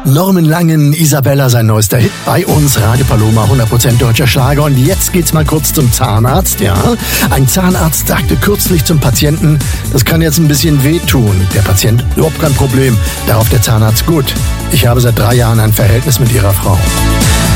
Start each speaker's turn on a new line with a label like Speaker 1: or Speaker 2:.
Speaker 1: Norman Langen, Isabella, sein neuester Hit bei uns, Radio Paloma, 100% deutscher Schlager. Und jetzt geht's mal kurz zum Zahnarzt, ja. Ein Zahnarzt sagte kürzlich zum Patienten, das kann jetzt ein bisschen wehtun. Der Patient, überhaupt kein Problem. Darauf der Zahnarzt, gut, ich habe seit 3 Jahren ein Verhältnis mit Ihrer Frau.